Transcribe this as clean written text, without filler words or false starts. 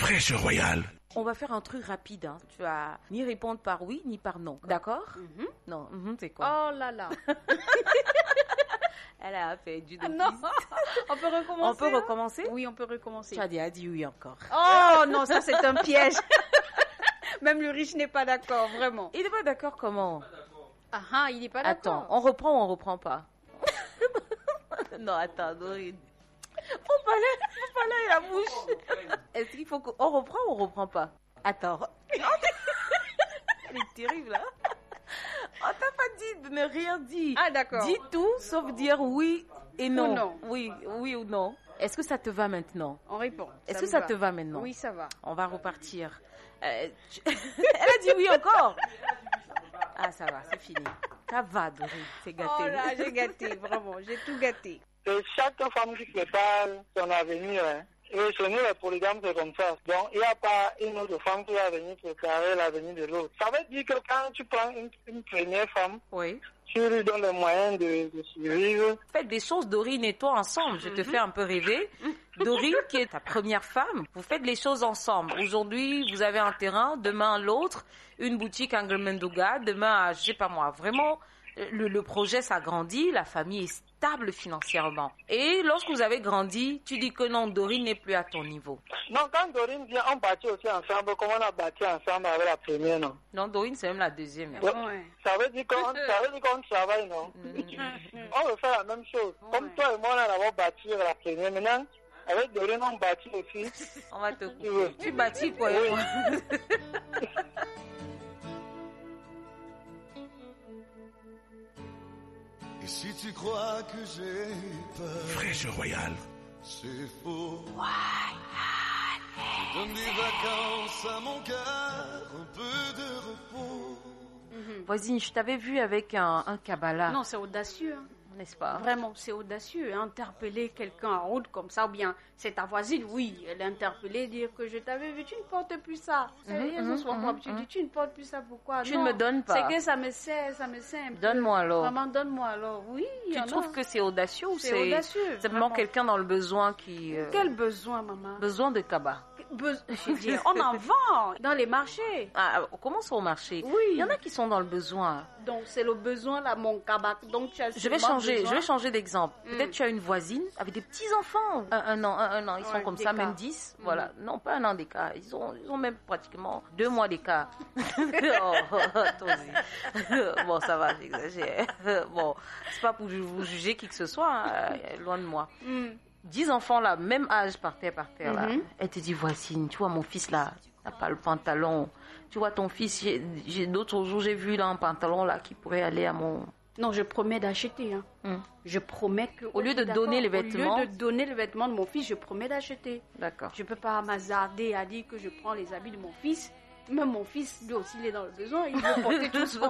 Fraîche Royale. On va faire un truc rapide. Hein. Tu vas ni répondre par oui ni par non. D'accord? Non, c'est quoi? Oh là là. Elle a fait du Ah non. On peut recommencer? On peut recommencer? Oui, on peut recommencer. Tu as déjà dit oui encore. Oh non, ça c'est un piège. Même le riche n'est pas d'accord, vraiment. Il n'est pas d'accord comment? Ah, il n'est pas d'accord. Attends, on reprend ou on reprend pas? Non, attends, Dorine. Faut pas aller la bouche. Est-ce qu'il faut qu'on reprend ou on reprend pas? Attends. Elle est terrible, là. On t'a pas dit de ne rien dire. Ah, d'accord. Dis tout, sauf dire oui et non. Ou non. Oui ou non. Est-ce que ça te va maintenant? On répond. Est-ce que ça te va maintenant? Oui, ça va. On va repartir. Elle a dit oui encore. Ah, ça va, c'est fini. Ça va, Dorine, c'est gâté. Oh là, j'ai gâté, vraiment, j'ai tout gâté. C'est chaque femme qui prépare son avenir. Hein. Et chez nous, les polygames, c'est comme ça. Donc, il n'y a pas une autre femme qui va venir préparer l'avenir de l'autre. Ça veut dire que quand tu prends une première femme, oui, tu lui donnes les moyens de survivre. Faites des choses, Dorine et toi, ensemble. Je te fais un peu rêver. Dorine, qui est ta première femme, vous faites les choses ensemble. Aujourd'hui, vous avez un terrain, demain l'autre, une boutique à Nglemenduga, demain, je sais pas moi, vraiment, le projet s'agrandit, la famille est stable financièrement. Et lorsque vous avez grandi, tu dis que non, Dorine n'est plus à ton niveau. Non, quand Dorine vient, on bâtit aussi ensemble, comme on a bâti ensemble avec la première, non? Non, Dorine, c'est même la deuxième. Donc, ça veut dire qu'on travaille, non? On veut faire la même chose. Comme toi et moi, on a d'abord bâti la première. Maintenant, avec Dorine, on bâtit aussi. On va te couper. Tu bâtis quoi? Oui. Et si tu crois que j'ai peur, Fraîche Royale. c'est faux. Je donne des vacances à mon cœur, un peu de repos. Voisine, je t'avais vu avec un Kabbalah. Non, c'est audacieux, hein. N'est-ce pas? Vraiment, c'est audacieux. Interpeller quelqu'un en route comme ça, ou bien c'est ta voisine, oui, elle est interpellée, dire que je t'avais vu, tu ne portes plus ça. Tu ne portes plus ça, pourquoi? Tu ne me donnes pas. C'est que ça me sert un peu. Donne-moi alors. Maman, donne-moi alors. Oui, Tu trouves que c'est audacieux ou c'est audacieux, simplement vraiment. quelqu'un dans le besoin qui... Quel besoin, maman? Besoin de Kaba. Je veux dire, on en vend dans les marchés. Ah, comment ça au marché? Oui. Il y en a qui sont dans le besoin. Donc, c'est le besoin, là, mon cabas. Donc, tu as Je vais changer d'exemple. Peut-être tu as une voisine avec des petits-enfants. Un an, ils sont comme ça, même 10. Voilà. Non, pas un an d'écart. Ils ont même pratiquement 2 mois d'écart. Bon, ça va, j'exagère. Bon, c'est pas pour vous juger qui que ce soit, hein, loin de moi. 10 enfants là, même âge par terre là. Elle te dit, voisine, tu vois mon fils là, il n'a pas le pantalon. Tu vois ton fils, d'autres jours j'ai vu là un pantalon là qui pourrait aller à mon... Non, je promets d'acheter. Hein. Je promets que... Au lieu de donner les vêtements... Au lieu de donner les vêtements de mon fils, je promets d'acheter. D'accord. Je ne peux pas m'hasarder à dire que je prends les habits de mon fils. Même mon fils, lui aussi, il est dans le besoin. Il veut porter tout ce qu'on